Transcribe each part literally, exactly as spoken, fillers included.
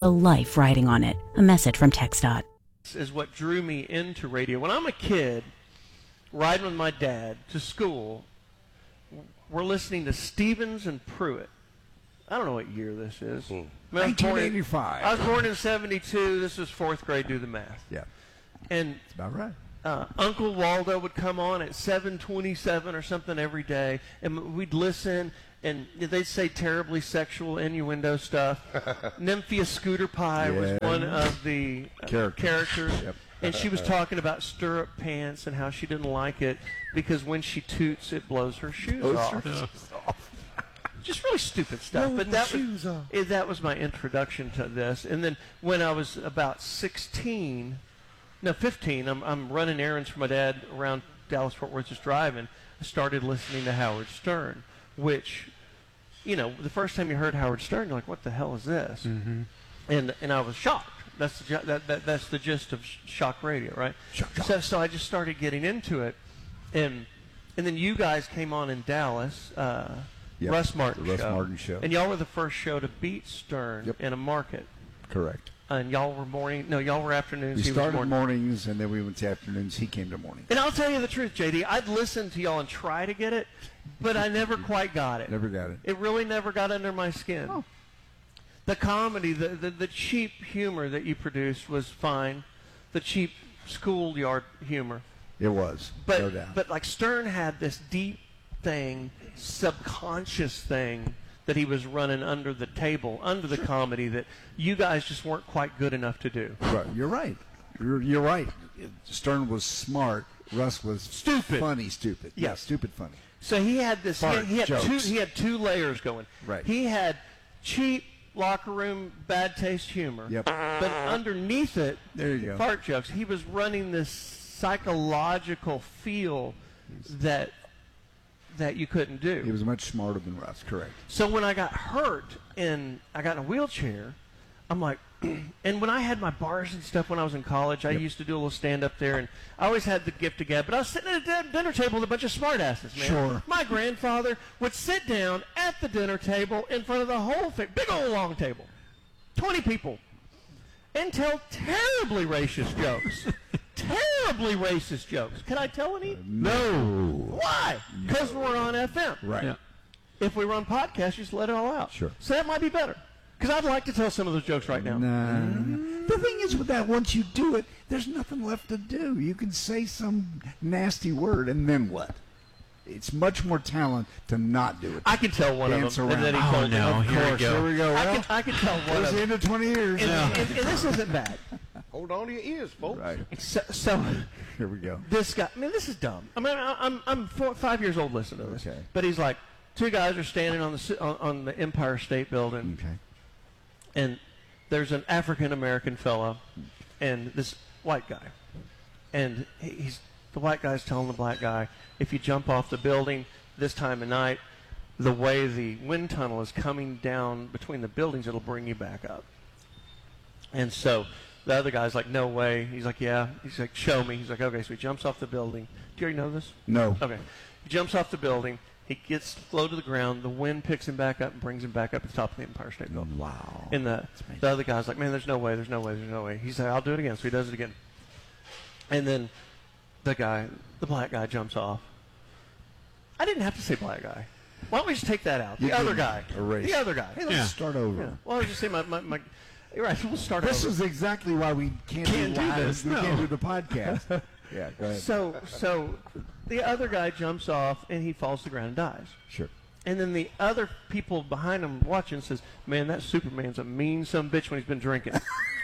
a life riding on it. A message from TxDOT. This is what drew me into radio. When I'm a kid, riding with my dad to school, we're listening to Stevens and Pruitt. I don't know what year this is. Hmm. nineteen eighty-five. I was born in seventy-two. This was fourth grade. Do the math. Yeah. And That's about right. uh, Uncle Waldo would come on at seven twenty-seven or something every day, and we'd listen, and they'd say terribly sexual innuendo stuff. Nymphia Scooter Pie Yeah. was one of the uh, Characters. characters. Yep. And she was talking about stirrup pants and how she didn't like it because when she toots, it blows her shoes Blows off. her Just really stupid stuff. Blow but my that shoes was off. eh, that was my introduction to this. And then when I was about sixteen, no fifteen, I'm I'm running errands for my dad around Dallas Fort Worth, just driving. I started listening to Howard Stern, which, you know, the first time you heard Howard Stern, you're like, "What the hell is this?" Mm-hmm. And and I was shocked. That's the ju- that, that that's the gist of sh- shock radio, right? Shock, shock. So so I just started getting into it, and and then you guys came on in Dallas, uh, Yep. Russ Martin The Russ show, Martin show. and y'all were the first show to beat Stern Yep. in a market, Correct. and y'all were morning. No, y'all were afternoons. We he was started morning. mornings, and then we went to afternoons. He came to morning. And I'll tell you the truth, J D. I'd listen to y'all and try to get it, but I never quite got it. Never got it. It really never got under my skin. Oh. The comedy, the, the the cheap humor that you produced was fine. The cheap schoolyard humor. It was. But no doubt. but like Stern had this deep thing, subconscious thing that he was running under the table, under the comedy that you guys just weren't quite good enough to do. Right. You're right. You're, you're right. Stern was smart. Russ was Stupid. funny, stupid. Yeah. Yeah, stupid, funny. So he had this. He had, Fart he had two. jokes. He had two layers going. Right. He had cheap locker room bad taste humor. Yep. But underneath it, There you go. fart jokes. He was running this psychological feel that that you couldn't do. He was much smarter than Russ. Correct. So when I got hurt and I got in a wheelchair, I'm like, and when I had my bars and stuff when I was in college, I Yep. used to do a little stand up there, and I always had the gift of gab. But I was sitting at a din- dinner table with a bunch of smartasses, man. Sure. My grandfather would sit down at the dinner table in front of the whole thing, big old long table, twenty people, and tell terribly racist jokes. Terribly racist jokes. Can I tell any? No. Why? Because we're on F M. Right. Yeah. If we run podcasts, just let it all out. Sure. So that might be better. Because I'd like to tell some of those jokes right now. Nah. The thing is with that, once you do it, there's nothing left to do. You can say some nasty word, and then what? It's much more talent to not do it. I can tell one Dance of them. around. And then he Oh, told me. no. Of here we course, go. Here we go. I Well, can, I can tell one it was of the them. end of twenty years. And, now. and, and this isn't bad. Hold on to your ears, folks. Right. So, so Here we go. this guy, I mean, this is dumb. I mean, I- I'm, I'm four, five years old listening to this. Okay. But he's like, two guys are standing on the, ci- on, on the Empire State Building. Okay. And there's an African-American fella and this white guy. And he- he's the white guy's telling the black guy, if you jump off the building this time of night, the way the wind tunnel is coming down between the buildings, it'll bring you back up. And so the other guy's like, no way. He's like, yeah. He's like, show me. He's like, okay. So he jumps off the building. Do you already know this? No. Okay. He jumps off the building. He gets low to the ground. The wind picks him back up and brings him back up to the top of the Empire State Building. Wow. And the, the other guy's like, man, there's no way, there's no way, there's no way. He's like, I'll do it again. So he does it again. And then the guy, the black guy jumps off. I didn't have to say black guy. Why don't we just take that out? The You other can guy. erase. The other guy. Hey, let's Yeah. start over. Yeah. Well, I'll just say my, my, my you're right, we'll start This over. is exactly why we can't, Can't do, do live. this, We no. can't do the podcast. Yeah, go ahead. So, so the other guy jumps off and he falls to the ground and dies. Sure. And then the other people behind him watching says, man, that Superman's a mean son of a bitch when he's been drinking.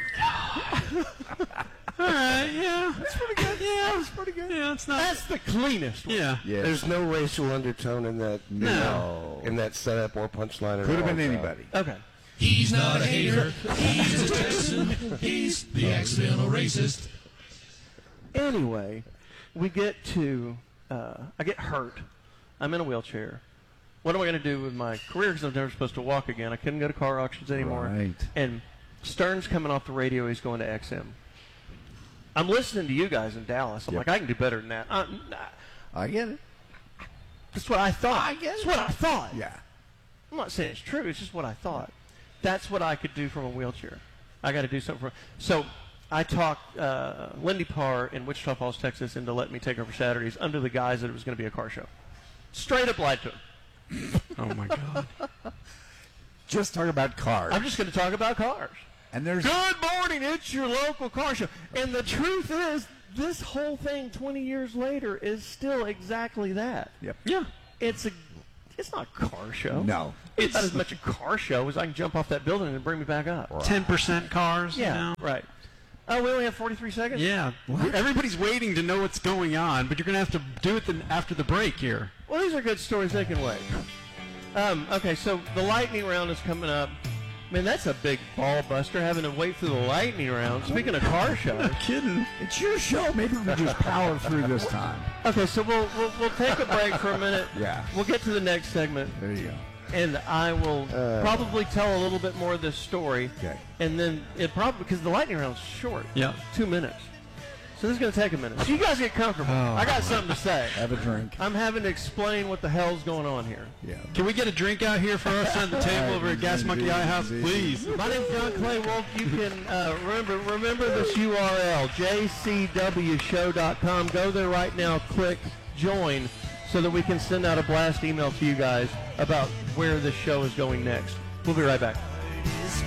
All right, yeah. That's pretty good. Yeah, that's pretty good. Yeah, it's not. That's the cleanest one. Yeah. Yes. There's no racial undertone in that. No. In that setup or punchline. at Could have all, been so. anybody. Okay. He's not a hater, he's a Texan, he's the accidental racist. Anyway, we get to, uh, I get hurt. I'm in a wheelchair. What am I going to do with my career? Because I'm never supposed to walk again. I couldn't go to car auctions anymore. Right. And Stern's coming off the radio. He's going to X M. I'm listening to you guys in Dallas. I'm Yep. like, I can do better than that. Uh, nah. I get it. That's what I thought. I guess. That's what I thought. Yeah. I'm not saying it's true. It's just what I thought. That's what I could do from a wheelchair. I got to do something for. So I talked uh, Lindy Parr in Wichita Falls, Texas, into letting me take over Saturdays under the guise that it was going to be a car show. Straight up lied to him. Oh my God. Just talk about cars. I'm just going to talk about cars. And there's Good morning, it's your local car show. And the truth is, this whole thing twenty years later is still exactly that. Yep. Yeah. It's a, it's not a car show. No. It's not as much a car show as I can jump off that building and bring me back up. ten percent cars. Yeah, Now. right. Oh, we only have forty-three seconds? Yeah. Everybody's waiting to know what's going on, but you're going to have to do it the, after the break here. Well, these are good stories. They can wait. Um, okay, so the lightning round is coming up. Man, that's a big ball buster, having to wait through the lightning round. Speaking of car shows. kidding. It's your show. Maybe we can just power through this time. Okay, so we'll, we'll we'll take a break for a minute. Yeah. We'll get to the next segment, There you go. and I will Uh. probably tell a little bit more of this story. Okay. And then it probably, because the lightning round's short. Yeah. Two minutes. So this is going to take a minute. So you guys get comfortable. Oh. I got something to say. Have a drink. I'm having to explain what the hell's going on here. Yeah. Can we get a drink out here for us at the table over at Gas Monkey Eye House, please? My name's John Clay Wolf. You can uh, remember remember this U R L, j c w show dot com. Go there right now, click join, so that we can send out a blast email to you guys about where this show is going next. We'll be right back.